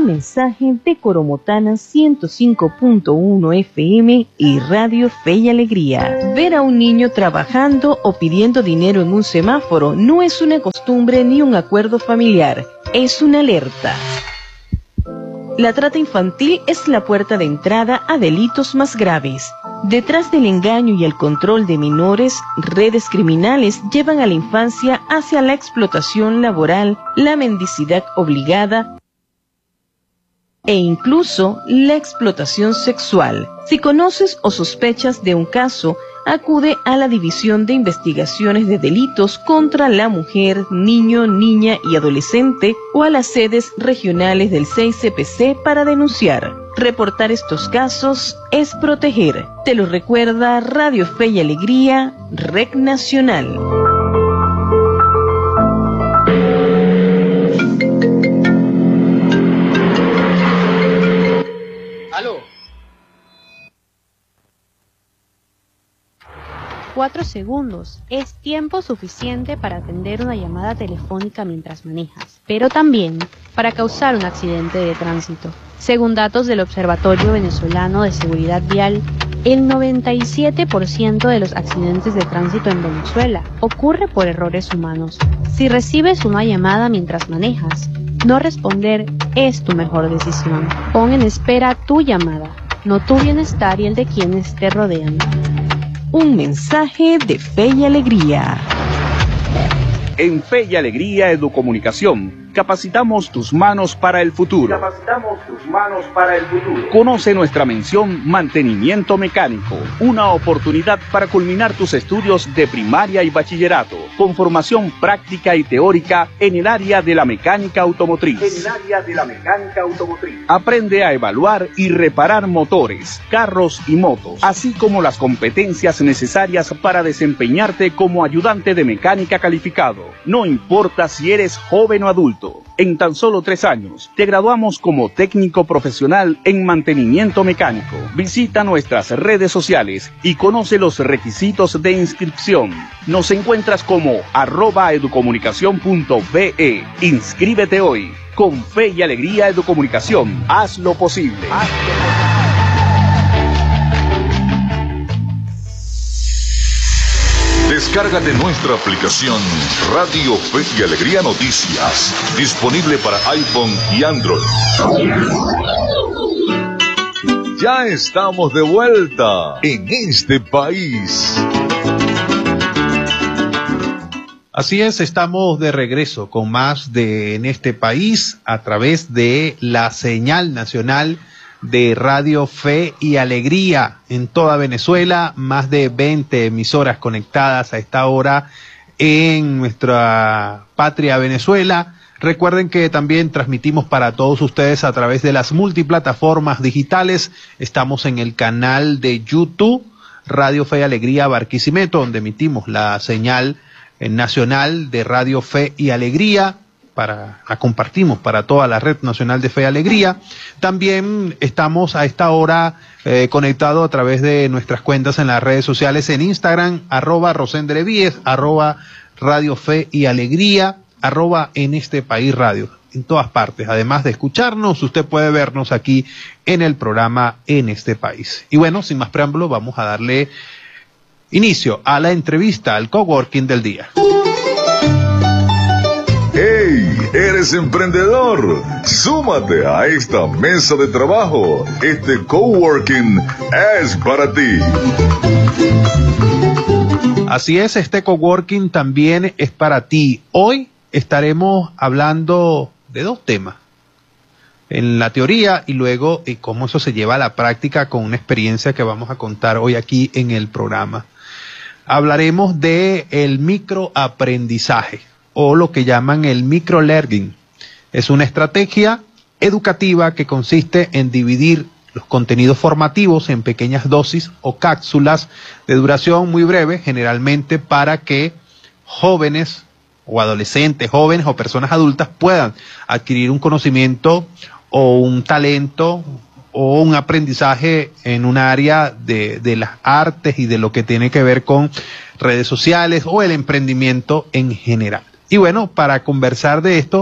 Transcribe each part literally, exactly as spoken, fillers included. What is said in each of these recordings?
Un mensaje de Coromotana ciento cinco punto uno F M y Radio Fe y Alegría. Ver a un niño trabajando o pidiendo dinero en un semáforo no es una costumbre ni un acuerdo familiar, es una alerta. La trata infantil es la puerta de entrada a delitos más graves. Detrás del engaño y el control de menores, redes criminales llevan a la infancia hacia la explotación laboral, la mendicidad obligada e incluso la explotación sexual. Si conoces o sospechas de un caso, acude a la División de Investigaciones de Delitos contra la Mujer, Niño, Niña y Adolescente o a las sedes regionales del seis C P C para denunciar. Reportar estos casos es proteger. Te lo recuerda Radio Fe y Alegría, Red Nacional. Cuatro segundos es tiempo suficiente para atender una llamada telefónica mientras manejas, pero también para causar un accidente de tránsito. Según datos del Observatorio Venezolano de Seguridad Vial, el noventa y siete por ciento de los accidentes de tránsito en Venezuela ocurre por errores humanos. Si recibes una llamada mientras manejas, no responder es tu mejor decisión. Pon en espera tu llamada, no tu bienestar y el de quienes te rodean. Un mensaje de Fe y Alegría. En Fe y Alegría Educomunicación, capacitamos tus manos para el futuro. Capacitamos tus manos para el futuro. Conoce nuestra mención Mantenimiento Mecánico, una oportunidad para culminar tus estudios de primaria y bachillerato, con formación práctica y teórica en el área de la mecánica automotriz. En el área de la mecánica automotriz. Aprende a evaluar y reparar motores, carros y motos, así como las competencias necesarias para desempeñarte como ayudante de mecánica calificado. No importa si eres joven o adulto. En tan solo tres años, te graduamos como técnico profesional en mantenimiento mecánico. Visita nuestras redes sociales y conoce los requisitos de inscripción. Nos encuentras como arroba educomunicación punto be. Inscríbete hoy. Con Fe y Alegría Educomunicación, haz lo posible. Haz lo posible. Descárgate nuestra aplicación Radio Fe y Alegría Noticias, disponible para iPhone y Android. Ya estamos de vuelta en este país. Así es, estamos de regreso con más de En este país a través de la señal nacional de Radio Fe y Alegría en toda Venezuela, más de veinte emisoras conectadas a esta hora en nuestra patria Venezuela. Recuerden que también transmitimos para todos ustedes a través de las multiplataformas digitales. Estamos en el canal de YouTube Radio Fe y Alegría Barquisimeto, donde emitimos la señal nacional de Radio Fe y Alegría. Para, la compartimos para toda la red nacional de Fe y Alegría. También estamos a esta hora eh, conectados a través de nuestras cuentas en las redes sociales, en Instagram, arroba Rosendrevíes, arroba Radio Fe y Alegría, arroba En este país radio, en todas partes. Además de escucharnos, usted puede vernos aquí en el programa En este país. Y bueno, sin más preámbulo, vamos a darle inicio a la entrevista, al coworking del día. ¡Hey! ¿Eres emprendedor? Súmate a esta mesa de trabajo. Este coworking es para ti. Así es, este coworking también es para ti. Hoy estaremos hablando de dos temas. En la teoría y luego y cómo eso se lleva a la práctica con una experiencia que vamos a contar hoy aquí en el programa. Hablaremos de el microaprendizaje, o lo que llaman el microlearning. Es una estrategia educativa que consiste en dividir los contenidos formativos en pequeñas dosis o cápsulas de duración muy breve, generalmente para que jóvenes o adolescentes, jóvenes o personas adultas puedan adquirir un conocimiento o un talento o un aprendizaje en un área de, de las artes y de lo que tiene que ver con redes sociales o el emprendimiento en general. Y bueno, para conversar de esto,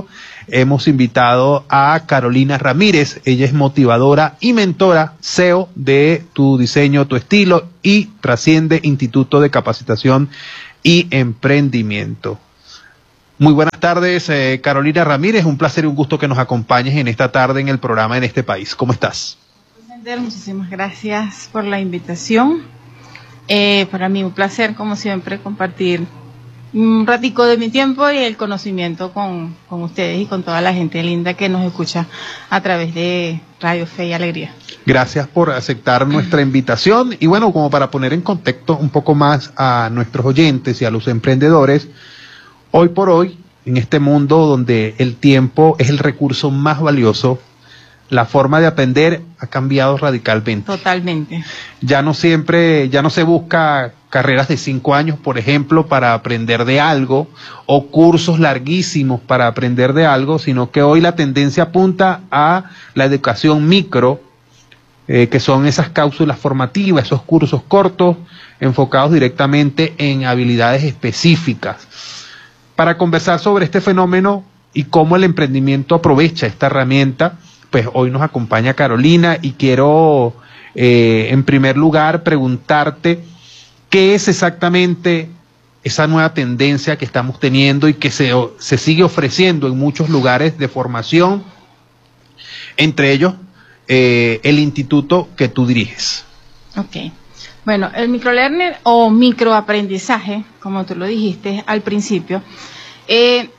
hemos invitado a Carolina Ramírez. Ella es motivadora y mentora C E O de Tu Diseño, Tu Estilo y Trasciende Instituto de Capacitación y Emprendimiento. Muy buenas tardes, eh, Carolina Ramírez. Un placer y un gusto que nos acompañes en esta tarde en el programa En Este País. ¿Cómo estás? Muchísimas gracias por la invitación. Eh, para mí un placer, como siempre, compartir un ratico de mi tiempo y el conocimiento con, con ustedes y con toda la gente linda que nos escucha a través de Radio Fe y Alegría. Gracias por aceptar nuestra invitación. Y bueno, como para poner en contexto un poco más a nuestros oyentes y a los emprendedores, hoy por hoy, en este mundo donde el tiempo es el recurso más valioso, la forma de aprender ha cambiado radicalmente. Totalmente. Ya no siempre, ya no se busca carreras de cinco años, por ejemplo, para aprender de algo, o cursos larguísimos para aprender de algo, sino que hoy la tendencia apunta a la educación micro, eh, que son esas cápsulas formativas, esos cursos cortos, enfocados directamente en habilidades específicas. Para conversar sobre este fenómeno y cómo el emprendimiento aprovecha esta herramienta, pues hoy nos acompaña Carolina y quiero eh, en primer lugar preguntarte qué es exactamente esa nueva tendencia que estamos teniendo y que se, se sigue ofreciendo en muchos lugares de formación, entre ellos eh, el instituto que tú diriges. Ok. Bueno, el microlearning o microaprendizaje, como tú lo dijiste al principio, eh,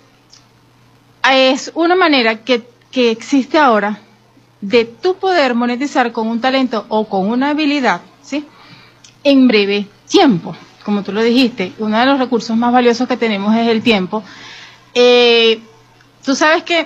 es una manera que que existe ahora de tú poder monetizar con un talento o con una habilidad, ¿sí?, en breve tiempo. Como tú lo dijiste, uno de los recursos más valiosos que tenemos es el tiempo. Eh, tú sabes que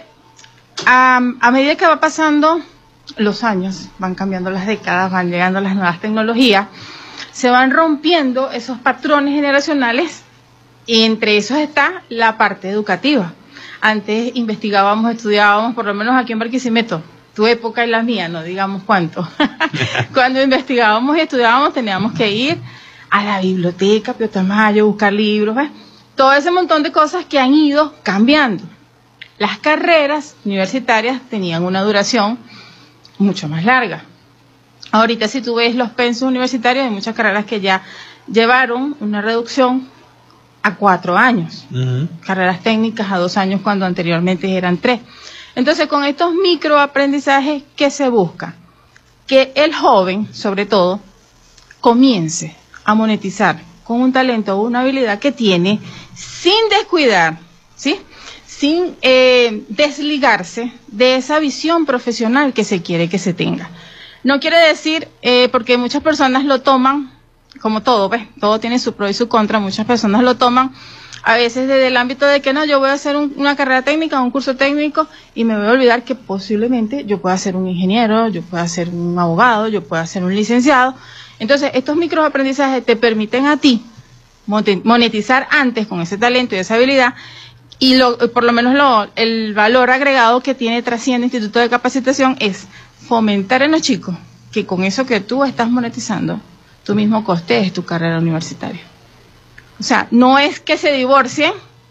a, a medida que va pasando los años, van cambiando las décadas, van llegando las nuevas tecnologías, se van rompiendo esos patrones generacionales y entre esos está la parte educativa. Antes investigábamos, estudiábamos, por lo menos aquí en Barquisimeto, tu época y la mía, no digamos cuánto. Cuando investigábamos y estudiábamos teníamos que ir a la biblioteca, Pío Tamayo, buscar libros, ¿ves? Todo ese montón de cosas que han ido cambiando. Las carreras universitarias tenían una duración mucho más larga. Ahorita si tú ves los pensos universitarios, hay muchas carreras que ya llevaron una reducción a cuatro años, uh-huh. Carreras técnicas a dos años cuando anteriormente eran tres. Entonces, con estos microaprendizajes, ¿qué se busca? Que el joven, sobre todo, comience a monetizar con un talento o una habilidad que tiene sin descuidar, ¿sí?, sin eh, desligarse de esa visión profesional que se quiere que se tenga. No quiere decir, eh, porque muchas personas lo toman como todo, ¿ves? Todo tiene su pro y su contra. Muchas personas lo toman a veces desde el ámbito de que no, yo voy a hacer un, una carrera técnica, un curso técnico y me voy a olvidar que posiblemente yo pueda ser un ingeniero, yo pueda ser un abogado, yo pueda ser un licenciado. Entonces, estos microaprendizajes te permiten a ti monetizar antes con ese talento y esa habilidad y lo, por lo menos lo, el valor agregado que tiene Trasciende Instituto de Capacitación es fomentar en los chicos que con eso que tú estás monetizando, tú mismo costees tu carrera universitaria. O sea, no es que se divorcien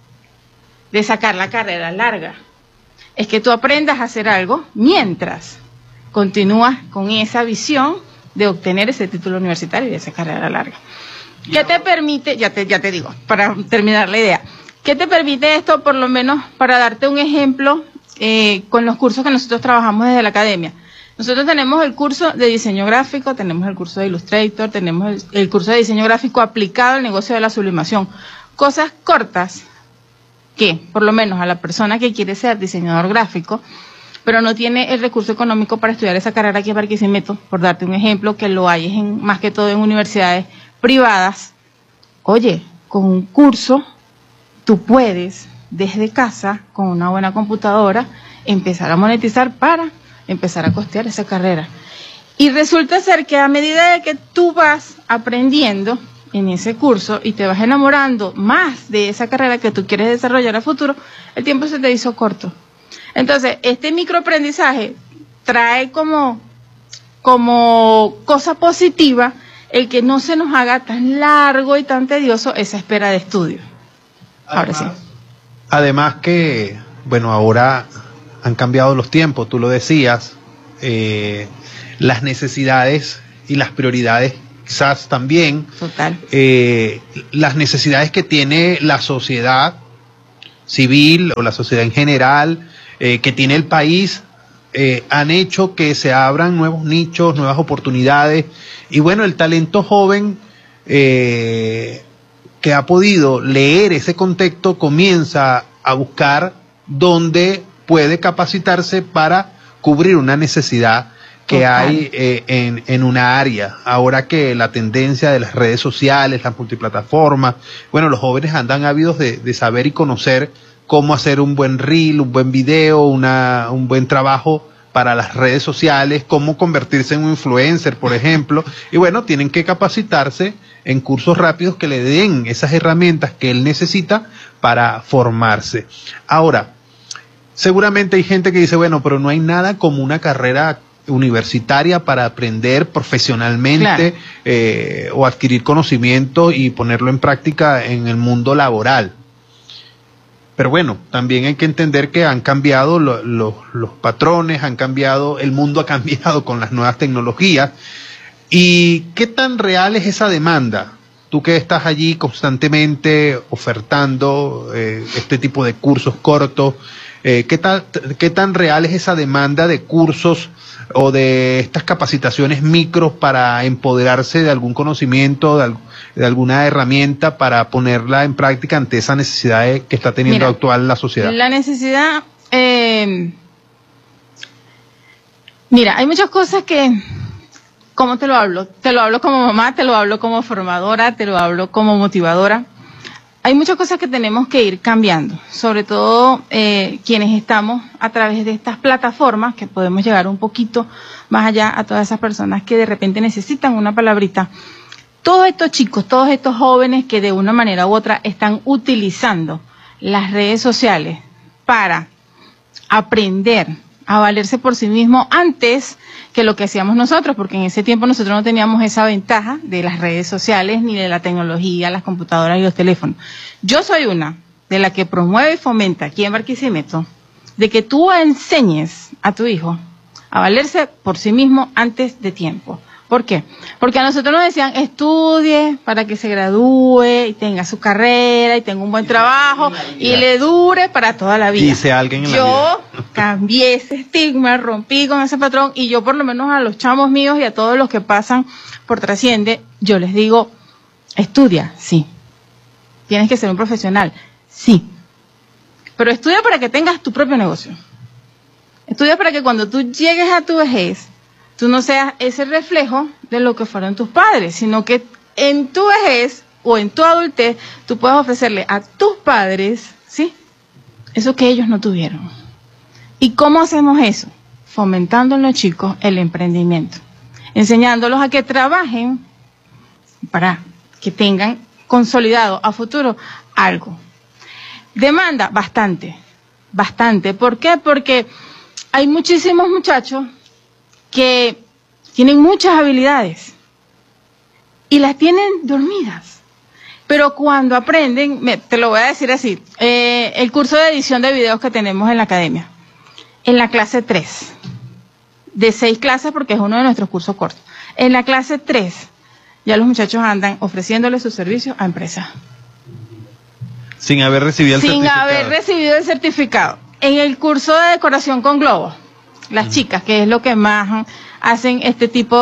de sacar la carrera larga, es que tú aprendas a hacer algo mientras continúas con esa visión de obtener ese título universitario y esa carrera larga. ¿Qué te permite? Ya te, ya te digo, para terminar la idea, ¿qué te permite esto? Por lo menos para darte un ejemplo eh, con los cursos que nosotros trabajamos desde la academia. Nosotros tenemos el curso de diseño gráfico, tenemos el curso de Illustrator, tenemos el, el curso de diseño gráfico aplicado al negocio de la sublimación. Cosas cortas que, por lo menos a la persona que quiere ser diseñador gráfico, pero no tiene el recurso económico para estudiar esa carrera aquí en Barquisimeto, por darte un ejemplo, que lo hay en, más que todo en universidades privadas. Oye, con un curso tú puedes, desde casa, con una buena computadora, empezar a monetizar para empezar a costear esa carrera. Y resulta ser que a medida de que tú vas aprendiendo en ese curso y te vas enamorando más de esa carrera que tú quieres desarrollar a futuro, el tiempo se te hizo corto. Entonces, este microaprendizaje trae como, como cosa positiva el que no se nos haga tan largo y tan tedioso esa espera de estudio. Ahora Además, sí. Además que, bueno, ahora han cambiado los tiempos, tú lo decías, eh, las necesidades y las prioridades quizás también. Total. Eh, las necesidades que tiene la sociedad civil o la sociedad en general, eh, que tiene el país, eh, han hecho que se abran nuevos nichos, nuevas oportunidades. Y bueno, el talento joven eh, que ha podido leer ese contexto comienza a buscar dónde puede capacitarse para cubrir una necesidad que Total. hay eh, en, en una área. Ahora que la tendencia de las redes sociales, las multiplataformas, bueno, los jóvenes andan ávidos de, de saber y conocer cómo hacer un buen reel, un buen video, una, un buen trabajo para las redes sociales, cómo convertirse en un influencer, por ejemplo. Y bueno, tienen que capacitarse en cursos rápidos que le den esas herramientas que él necesita para formarse. Ahora, seguramente hay gente que dice, bueno, pero no hay nada como una carrera universitaria para aprender profesionalmente, claro. eh, o adquirir conocimiento y ponerlo en práctica en el mundo laboral. Pero bueno, también hay que entender que han cambiado lo, lo, los patrones, han cambiado, el mundo ha cambiado con las nuevas tecnologías. ¿Y qué tan real es esa demanda? Tú que estás allí constantemente ofertando eh, este tipo de cursos cortos, eh, ¿qué, tal, ¿qué tan real es esa demanda de cursos o de estas capacitaciones micros para empoderarse de algún conocimiento, de, al, de alguna herramienta para ponerla en práctica ante esa necesidad que está teniendo Mira, actual la sociedad? La necesidad, eh, mira, hay muchas cosas que, ¿cómo te lo hablo? Te lo hablo como mamá, te lo hablo como formadora, te lo hablo como motivadora. Hay muchas cosas que tenemos que ir cambiando, sobre todo eh, quienes estamos a través de estas plataformas, que podemos llegar un poquito más allá a todas esas personas que de repente necesitan una palabrita. Todos estos chicos, todos estos jóvenes que de una manera u otra están utilizando las redes sociales para aprender a valerse por sí mismos antes que lo que hacíamos nosotros, porque en ese tiempo nosotros no teníamos esa ventaja de las redes sociales, ni de la tecnología, las computadoras y los teléfonos. Yo soy una de la que promueve y fomenta aquí en Barquisimeto de que tú enseñes a tu hijo a valerse por sí mismo antes de tiempo. ¿Por qué? Porque a nosotros nos decían, estudie para que se gradúe y tenga su carrera y tenga un buen trabajo y le dure para toda la vida. Dice alguien en la yo vida. cambié ese estigma, rompí con ese patrón, y yo por lo menos a los chamos míos y a todos los que pasan por Trasciende, yo les digo, estudia, sí. Tienes que ser un profesional, sí. Pero estudia para que tengas tu propio negocio. Estudia para que cuando tú llegues a tu vejez, tú no seas ese reflejo de lo que fueron tus padres, sino que en tu vejez o en tu adultez tú puedas ofrecerle a tus padres, ¿sí?, eso que ellos no tuvieron. ¿Y cómo hacemos eso? Fomentando en los chicos el emprendimiento, enseñándolos a que trabajen para que tengan consolidado a futuro algo. Demanda bastante, bastante. ¿Por qué? Porque hay muchísimos muchachos que tienen muchas habilidades y las tienen dormidas, pero cuando aprenden, me, te lo voy a decir así, eh, el curso de edición de videos que tenemos en la academia, en la clase tres, de seis clases porque es uno de nuestros cursos cortos, en la clase tres ya los muchachos andan ofreciéndole sus servicios a empresas. Sin haber recibido el Sin certificado. haber recibido el certificado. En el curso de decoración con globos, las chicas, que es lo que más hacen este tipo